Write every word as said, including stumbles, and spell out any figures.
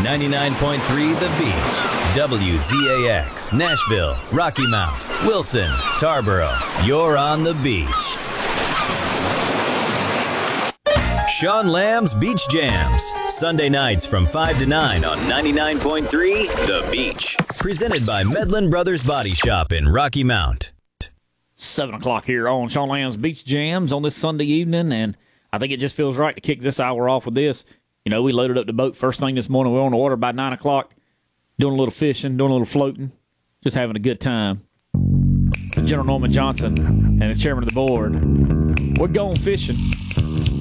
ninety-nine point three The Beach, W Z A X, Nashville, Rocky Mount, Wilson, Tarboro. You're on the beach. Sean Lamb's Beach Jams, Sunday nights from five to nine on ninety-nine point three The Beach. Presented by Medlin Brothers Body Shop in Rocky Mount. Seven o'clock here on Sean Lamb's Beach Jams on this Sunday evening, and I think it just feels right to kick this hour off with this. You know, we loaded up the boat first thing this morning. We were on the water by nine o'clock, doing a little fishing, doing a little floating, just having a good time. General Norman Johnson and the chairman of the board, we're going fishing.